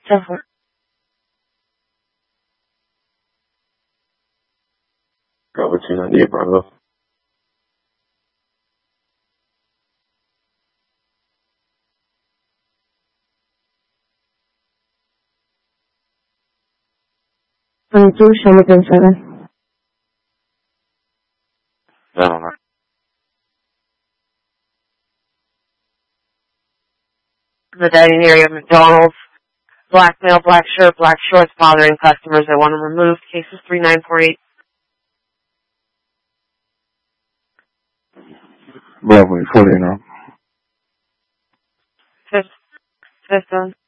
10-4. Bravo 298, Bravo. Show within 7. The dining area of McDonald's. Black male, black shirt, black shorts, bothering customers. I want them removed. Cases 3948. Bravo 48 now. Fifth one.